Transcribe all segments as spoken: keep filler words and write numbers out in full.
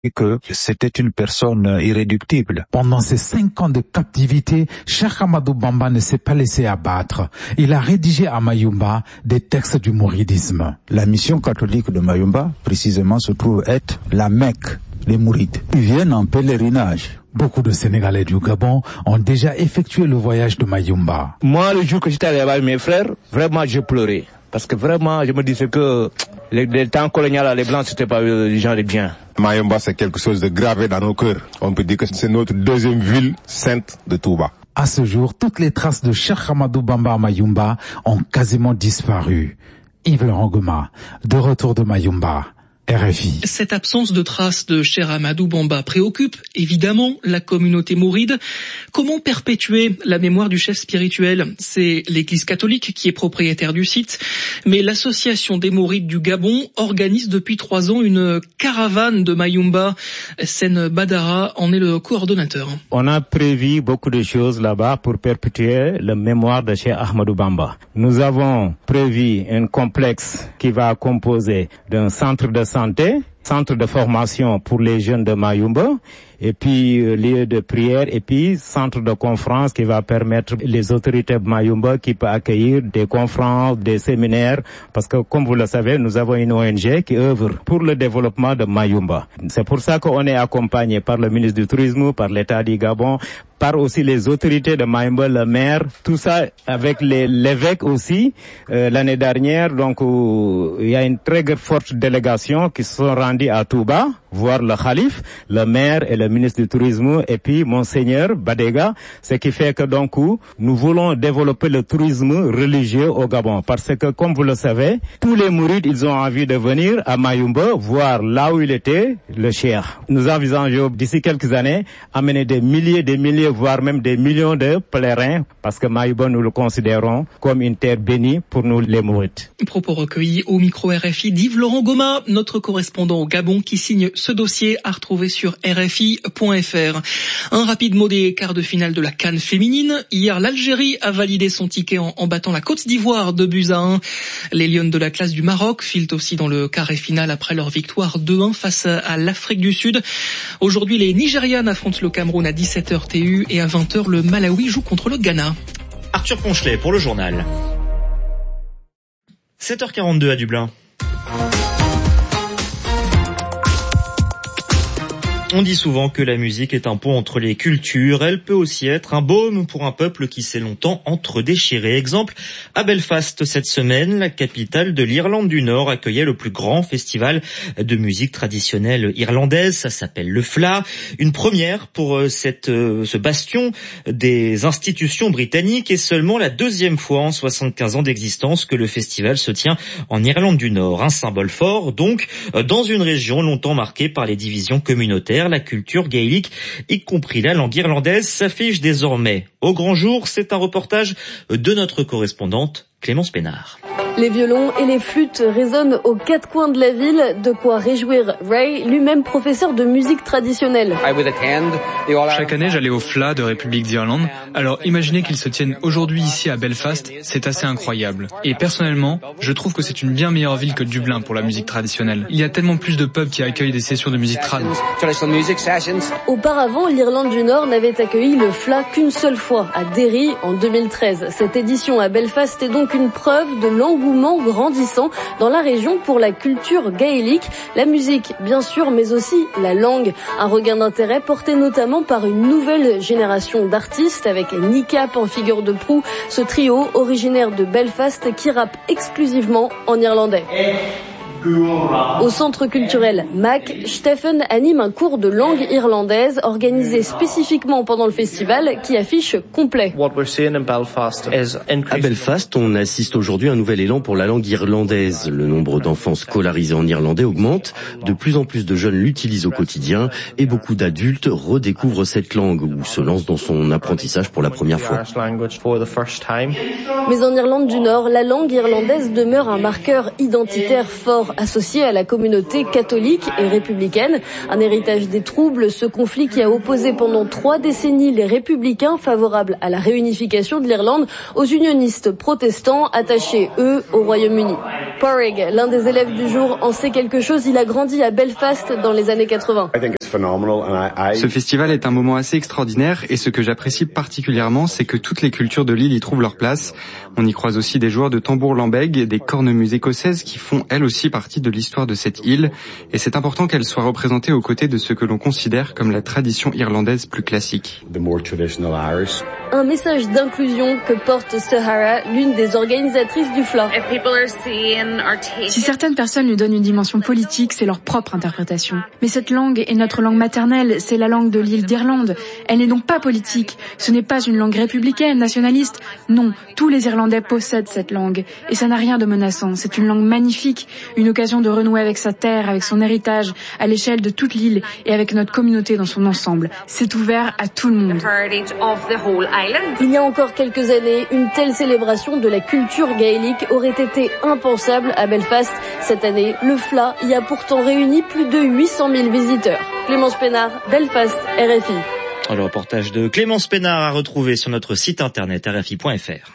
que c'était une personne irréductible. Pendant ces cinq ans de captivité, Cheikh Ahmadou Bamba ne s'est pas laissé abattre. Il a rédigé à Mayumba des textes du mouridisme. La mission catholique de Mayumba, précisément, se trouve être la Mecque des mourides. Ils viennent en pèlerinage. Beaucoup de Sénégalais du Gabon ont déjà effectué le voyage de Mayumba. Moi, le jour que j'étais allé avec mes frères, vraiment, je pleurais. Parce que vraiment, je me disais que les, les temps coloniaux, les Blancs, c'était pas des gens de bien. Mayumba, c'est quelque chose de gravé dans nos cœurs. On peut dire que c'est notre deuxième ville sainte de Touba. À ce jour, toutes les traces de Cheikh Ahmadou Bamba à Mayumba ont quasiment disparu. Yves Rangoma, de retour de Mayumba. R F I. Cette absence de traces de Cheikh Ahmadou Bamba préoccupe évidemment la communauté mouride. Comment perpétuer la mémoire du chef spirituel? C'est l'Église catholique qui est propriétaire du site, mais l'association des mourides du Gabon organise depuis trois ans une caravane de Mayumba. Sen Badara en est le coordonnateur. On a prévu beaucoup de choses là-bas pour perpétuer la mémoire de Cheikh Ahmadou Bamba. Nous avons prévu un complexe qui va composer d'un centre de santé, centre de formation pour les jeunes de Mayumba, et puis euh, lieu de prière, et puis centre de conférence qui va permettre les autorités de Mayumba qui peut accueillir des conférences, des séminaires, parce que comme vous le savez, nous avons une O N G qui œuvre pour le développement de Mayumba. C'est pour ça qu'on est accompagné par le ministre du Tourisme, par l'État du Gabon, par aussi les autorités de Mayumba, le maire, tout ça avec les, l'évêque aussi. Euh, l'année dernière, donc euh, il y a une très forte délégation qui se sont rendus à Touba, voir le khalife, le maire et le ministre du Tourisme, et puis Monseigneur Badega, ce qui fait que donc nous voulons développer le tourisme religieux au Gabon, parce que comme vous le savez, tous les mourides, ils ont envie de venir à Mayumba, voir là où il était, le cheikh. Nous envisageons d'ici quelques années amener des milliers, des milliers, voire même des millions de pèlerins, parce que Mayumba, nous le considérons comme une terre bénie pour nous les mourides. Propos recueillis au micro R F I d'Yves Laurent Goma, notre correspondant au Gabon, qui signe ce dossier à retrouver sur R F I point F R. Un rapide mot des quarts de finale de la CAN féminine. Hier, l'Algérie a validé son ticket en, en battant la Côte d'Ivoire deux buts à un. Les Lionnes de la classe du Maroc filent aussi dans le carré final après leur victoire deux un face à l'Afrique du Sud. Aujourd'hui, les Nigérianes affrontent le Cameroun à dix-sept heures T U et à vingt heures, le Malawi joue contre le Ghana. Arthur Ponchelet pour le journal. sept heures quarante-deux à Dublin. On dit souvent que la musique est un pont entre les cultures. Elle peut aussi être un baume pour un peuple qui s'est longtemps entre-déchiré. Exemple, à Belfast cette semaine, la capitale de l'Irlande du Nord accueillait le plus grand festival de musique traditionnelle irlandaise. Ça s'appelle le F L A. Une première pour cette, ce bastion des institutions britanniques et seulement la deuxième fois en soixante-quinze ans d'existence que le festival se tient en Irlande du Nord. Un symbole fort, donc, dans une région longtemps marquée par les divisions communautaires. La culture gaélique, y compris la langue irlandaise, s'affiche désormais au grand jour. C'est un reportage de notre correspondante Clémence Pénard. Les violons et les flûtes résonnent aux quatre coins de la ville, de quoi réjouir Ray, lui-même professeur de musique traditionnelle. Chaque année, j'allais au F L A de République d'Irlande, alors imaginez qu'il se tienne aujourd'hui ici à Belfast, c'est assez incroyable. Et personnellement, je trouve que c'est une bien meilleure ville que Dublin pour la musique traditionnelle. Il y a tellement plus de pubs qui accueillent des sessions de musique trad. Auparavant, l'Irlande du Nord n'avait accueilli le F L A qu'une seule fois, à Derry en deux mille treize. Cette édition à Belfast est donc une preuve de l'engouement grandissant dans la région pour la culture gaélique, la musique bien sûr, mais aussi la langue. Un regain d'intérêt porté notamment par une nouvelle génération d'artistes avec Nicap en figure de proue, ce trio originaire de Belfast qui rappe exclusivement en irlandais. Au centre culturel Mac, Stephen anime un cours de langue irlandaise organisé spécifiquement pendant le festival qui affiche complet. À Belfast, on assiste aujourd'hui à un nouvel élan pour la langue irlandaise. Le nombre d'enfants scolarisés en irlandais augmente, de plus en plus de jeunes l'utilisent au quotidien et beaucoup d'adultes redécouvrent cette langue ou se lancent dans son apprentissage pour la première fois. Mais en Irlande du Nord, la langue irlandaise demeure un marqueur identitaire fort associé à la communauté catholique et républicaine. Un héritage des troubles, ce conflit qui a opposé pendant trois décennies les républicains favorables à la réunification de l'Irlande aux unionistes protestants attachés, eux, au Royaume-Uni. Porrig, l'un des élèves du jour, en sait quelque chose. Il a grandi à Belfast dans les années quatre-vingts. Ce festival est un moment assez extraordinaire et ce que j'apprécie particulièrement, c'est que toutes les cultures de l'île y trouvent leur place. On y croise aussi des joueurs de tambour-lambègue, des cornemuses écossaises qui font elles aussi partie de l'histoire de cette île. Et c'est important qu'elles soient représentées aux côtés de ce que l'on considère comme la tradition irlandaise plus classique. Un message d'inclusion que porte Sahara, l'une des organisatrices du F L A. Si certaines personnes lui donnent une dimension politique, c'est leur propre interprétation. Mais cette langue est notre langue maternelle, c'est la langue de l'île d'Irlande. Elle n'est donc pas politique. Ce n'est pas une langue républicaine, nationaliste. Non, tous les Irlandais possèdent cette langue. Et ça n'a rien de menaçant. C'est une langue magnifique, une occasion de renouer avec sa terre, avec son héritage, à l'échelle de toute l'île et avec notre communauté dans son ensemble. C'est ouvert à tout le monde. Il y a encore quelques années, une telle célébration de la culture gaélique aurait été impensable à Belfast. Cette année, le F L A y a pourtant réuni plus de huit cent mille visiteurs. Clémence Pénard, Belfast, R F I. Le reportage de Clémence Pénard à retrouver sur notre site internet R F I point F R.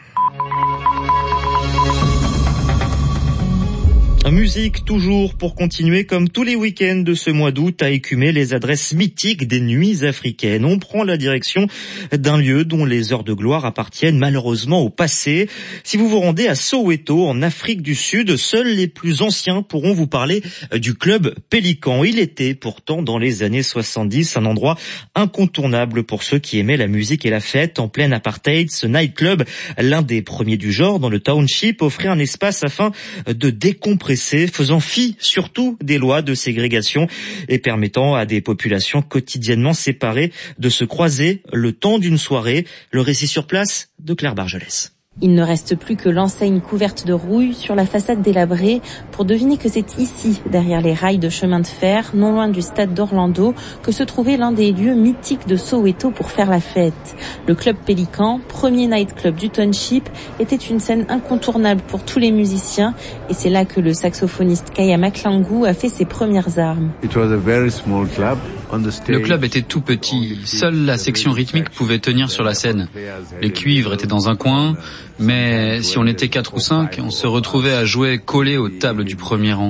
Musique toujours pour continuer comme tous les week-ends de ce mois d'août à écumer les adresses mythiques des nuits africaines. On prend la direction d'un lieu dont les heures de gloire appartiennent malheureusement au passé. Si vous vous rendez à Soweto en Afrique du Sud, seuls les plus anciens pourront vous parler du club Pélican. Il était pourtant dans les années soixante-dix un endroit incontournable pour ceux qui aimaient la musique et la fête. En pleine apartheid, ce nightclub, l'un des premiers du genre dans le township, offrait un espace afin de décompresser, faisant fi surtout des lois de ségrégation et permettant à des populations quotidiennement séparées de se croiser le temps d'une soirée. Le récit sur place de Claire Bargelès. Il ne reste plus que l'enseigne couverte de rouille sur la façade délabrée pour deviner que c'est ici, derrière les rails de chemin de fer, non loin du stade d'Orlando, que se trouvait l'un des lieux mythiques de Soweto pour faire la fête. Le club Pélican, premier nightclub du township, était une scène incontournable pour tous les musiciens et c'est là que le saxophoniste Kaya Maklangu a fait ses premières armes. Le club était tout petit, seule la section rythmique pouvait tenir sur la scène. Les cuivres étaient dans un coin, mais si on était quatre ou cinq, on se retrouvait à jouer collés aux tables du premier rang.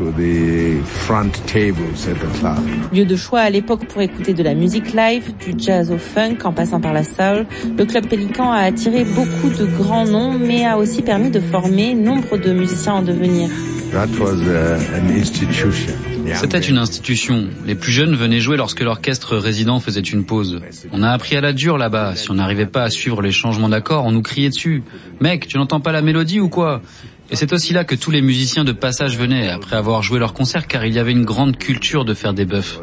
Lieu de choix à l'époque pour écouter de la musique live, du jazz au funk en passant par la soul, le club Pélican a attiré beaucoup de grands noms, mais a aussi permis de former nombre de musiciens en devenir. C'était une institution. Les plus jeunes venaient jouer lorsque l'orchestre résident faisait une pause. On a appris à la dure là-bas. Si on n'arrivait pas à suivre les changements d'accords, on nous criait dessus. « Mec, tu n'entends pas la mélodie ou quoi ?» Et c'est aussi là que tous les musiciens de passage venaient, après avoir joué leur concert, car il y avait une grande culture de faire des bœufs.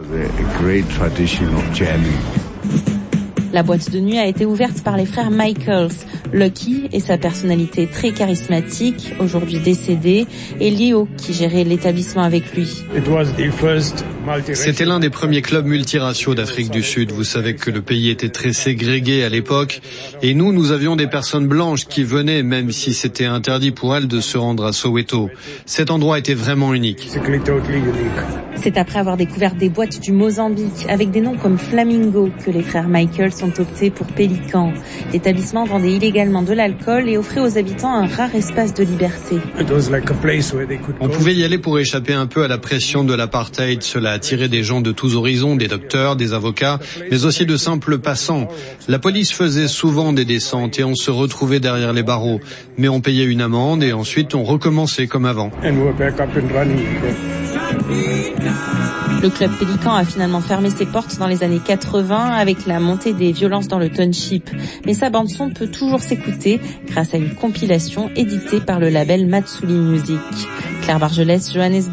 La boîte de nuit a été ouverte par les frères Michaels. Lucky et sa personnalité très charismatique, aujourd'hui décédé, et Leo qui gérait l'établissement avec lui. C'était l'un des premiers clubs multiraciaux d'Afrique du Sud. Vous savez que le pays était très ségrégué à l'époque. Et nous, nous avions des personnes blanches qui venaient, même si c'était interdit pour elles de se rendre à Soweto. Cet endroit était vraiment unique. C'est après avoir découvert des boîtes du Mozambique avec des noms comme Flamingo que les frères Michaels ont opté pour Pélican. L'établissement vendait illégalement de l'alcool et offrait aux habitants un rare espace de liberté. On pouvait y aller pour échapper un peu à la pression de l'apartheid. Cela attirait des gens de tous horizons, des docteurs, des avocats, mais aussi de simples passants. La police faisait souvent des descentes et on se retrouvait derrière les barreaux. Mais on payait une amende et ensuite on recommençait comme avant. Le club Pélican a finalement fermé ses portes dans les années quatre-vingts avec la montée des violences dans le township. Mais sa bande-son peut toujours s'écouter grâce à une compilation éditée par le label Matsuli Music. Claire Bargelès, Johannesburg.